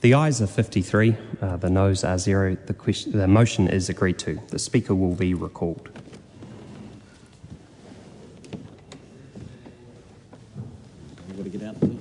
The ayes are 53, the noes are 0. The motion is agreed to. The Speaker will be recalled. You've got to get out, please.